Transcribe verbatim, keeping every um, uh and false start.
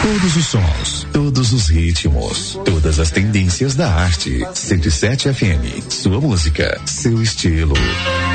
Todos os sons, todos os ritmos, todas as tendências da arte. cento e sete F M, sua música, seu estilo.